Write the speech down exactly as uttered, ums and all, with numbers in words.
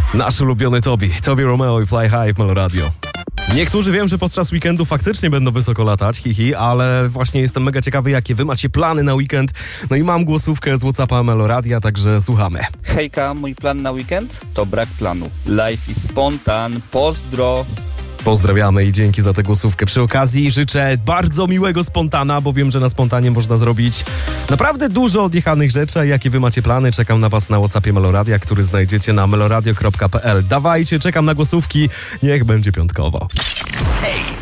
Nasz ulubiony Tobi, Tobi Romeo i Fly High w Meloradio. Niektórzy wiem, że podczas weekendu faktycznie będą wysoko latać, hihi, ale właśnie jestem mega ciekawy, jakie wy macie plany na weekend. No i mam głosówkę z WhatsAppa Meloradia, także słuchamy. Hejka, mój plan na weekend to brak planu. Life is spontan, pozdro. Pozdrawiamy i dzięki za tę głosówkę. Przy okazji życzę bardzo miłego spontana, bo wiem, że na spontanie można zrobić naprawdę dużo odjechanych rzeczy. A jakie wy macie plany? Czekam na was na WhatsAppie Meloradia, który znajdziecie na meloradio kropka p l. Dawajcie, czekam na głosówki. Niech będzie piątkowo. Hej!